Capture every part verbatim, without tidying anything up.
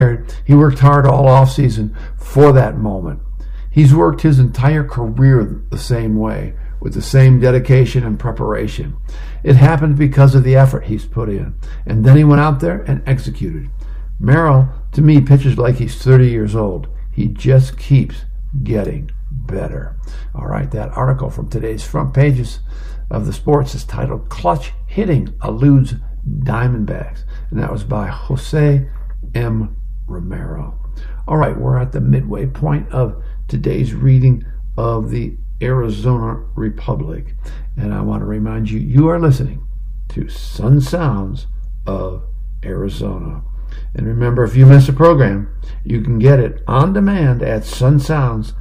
He worked hard all off-season for that moment. He's worked his entire career the same way, with the same dedication and preparation. It happened because of the effort he's put in. And then he went out there and executed. Merrill, to me, pitches like he's thirty years old. He just keeps getting better. All right, that article from today's front pages of the sports is titled Clutch Hitting Eludes Diamondbacks. And that was by Jose M. Romero. All right, we're at the midway point of today's reading of the Arizona Republic. And I want to remind you, you are listening to Sun Sounds of Arizona. And remember, if you miss a program, you can get it on demand at sunsounds.org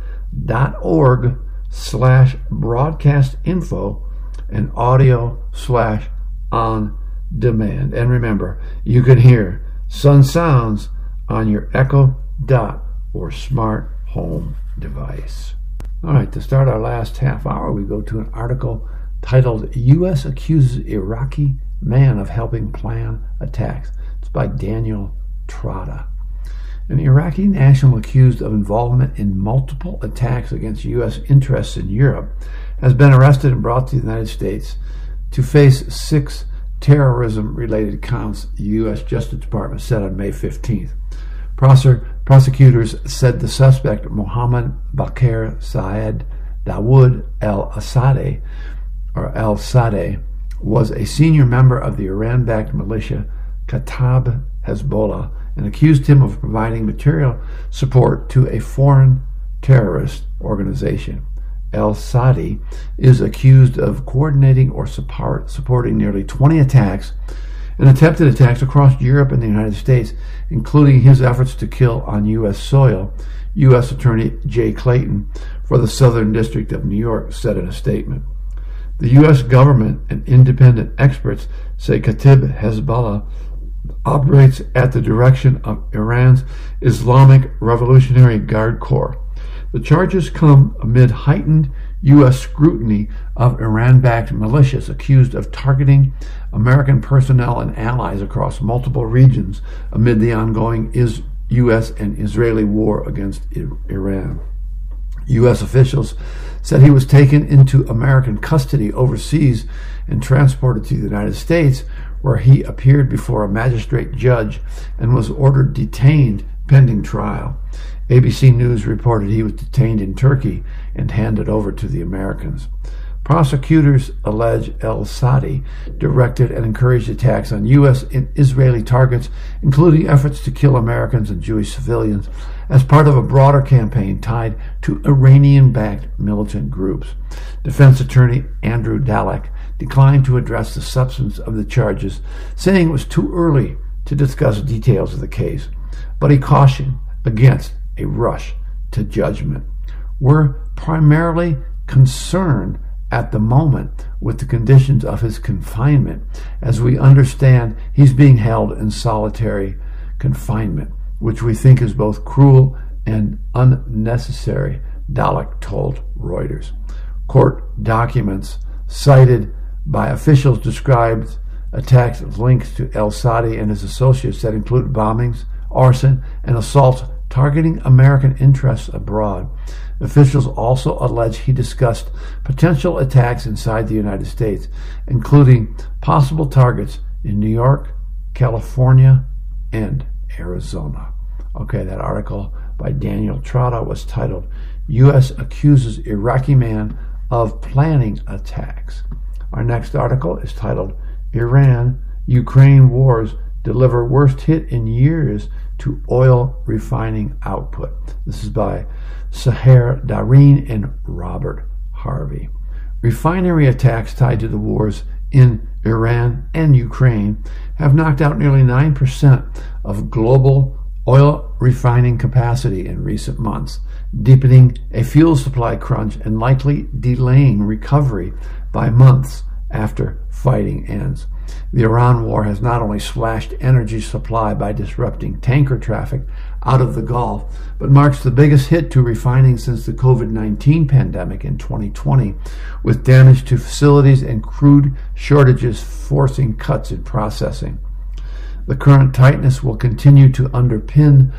slash broadcast info and audio slash on demand. And remember, you can hear Sun Sounds on your Echo Dot or smart home device. All right, to start our last half hour, we go to an article titled U S Accuses Iraqi Man of Helping Plan Attacks. It's by Daniel Trotta. An Iraqi national accused of involvement in multiple attacks against U S interests in Europe has been arrested and brought to the United States to face six terrorism-related counts, the U S Justice Department said on May fifteenth. Prosecutors said the suspect, Mohammed Bakr Saed Dawood al-Asadi, or al-Sadeh, was a senior member of the Iran-backed militia Kataib Hezbollah and accused him of providing material support to a foreign terrorist organization. El-Sadi is accused of coordinating or support, supporting nearly twenty attacks and attempted attacks across Europe and the United States, including his efforts to kill on U S soil, U S Attorney Jay Clayton for the Southern District of New York said in a statement. The U S government and independent experts say Kataib Hezbollah operates at the direction of Iran's Islamic Revolutionary Guard Corps. The charges come amid heightened U S scrutiny of Iran-backed militias accused of targeting American personnel and allies across multiple regions amid the ongoing U S and Israeli war against Iran. U S officials said he was taken into American custody overseas and transported to the United States, where he appeared before a magistrate judge and was ordered detained pending trial. A B C News reported he was detained in Turkey and handed over to the Americans. Prosecutors allege El-Sadi directed and encouraged attacks on U S and Israeli targets, including efforts to kill Americans and Jewish civilians, as part of a broader campaign tied to Iranian-backed militant groups. Defense attorney Andrew Dalek declined to address the substance of the charges, saying it was too early to discuss details of the case, but he cautioned against a rush to judgment. We're primarily concerned at the moment with the conditions of his confinement, as we understand he's being held in solitary confinement, which we think is both cruel and unnecessary, Dalek told Reuters. Court documents cited by officials described attacks linked to El-Sadi and his associates that included bombings, arson, and assaults targeting American interests abroad. Officials also allege he discussed potential attacks inside the United States, including possible targets in New York, California, and Arizona. Okay, that article by Daniel Trotta was titled, U S Accuses Iraqi Man of Planning Attacks. Our next article is titled, Iran-Ukraine Wars Deliver Worst Hit in Years to Oil Refining Output. This is by Sahar Dareen and Robert Harvey. Refinery attacks tied to the wars in Iran and Ukraine have knocked out nearly nine percent of global oil refining capacity in recent months, deepening a fuel supply crunch and likely delaying recovery by months after fighting ends. The Iran war has not only slashed energy supply by disrupting tanker traffic out of the Gulf, but marks the biggest hit to refining since the COVID nineteen pandemic in twenty twenty, with damage to facilities and crude shortages forcing cuts in processing. The current tightness will continue to underpin